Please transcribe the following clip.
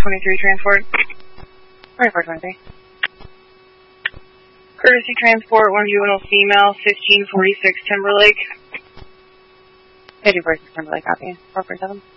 2423 transport. 2423. Courtesy transport, one juvenile female, 1546 Timberlake. 5046 Timberlake, copy. 447.